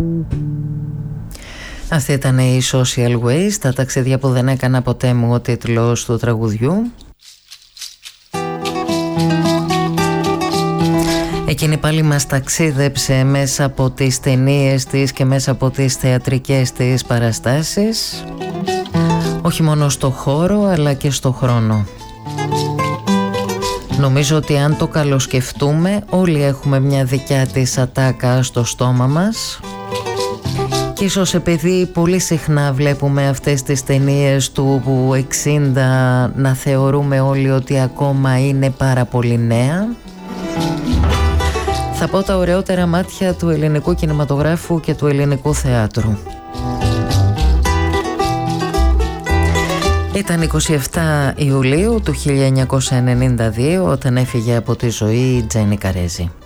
Αυτή ήταν η Social Ways, τα ταξίδια που δεν έκανα ποτέ μου, ο τίτλος του τραγουδιού. Εκείνη πάλι μας ταξίδεψε μέσα από τις ταινίες της και μέσα από τις θεατρικές της παραστάσεις, όχι μόνο στο χώρο αλλά και στο χρόνο. Νομίζω ότι αν το καλοσκεφτούμε, όλοι έχουμε μια δικιά της ατάκα στο στόμα μας. Και ίσως επειδή πολύ συχνά βλέπουμε αυτές τις ταινίες του 60 να θεωρούμε όλοι ότι ακόμα είναι πάρα πολύ νέα. Θα πω τα ωραιότερα μάτια του ελληνικού κινηματογράφου και του ελληνικού θεάτρου. Ήταν 27 Ιουλίου του 1992 όταν έφυγε από τη ζωή η Τζένι Καρέζη.